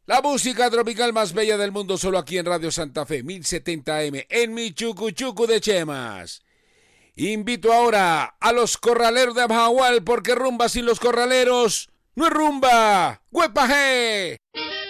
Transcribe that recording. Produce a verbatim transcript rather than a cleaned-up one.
La música tropical más bella del mundo solo aquí en Radio Santa Fe, mil setenta A M, en mi chucuchucu de Chemas. Invito ahora a los corraleros de Abajagual porque rumba sin los corraleros no es rumba. ¡Huepaje!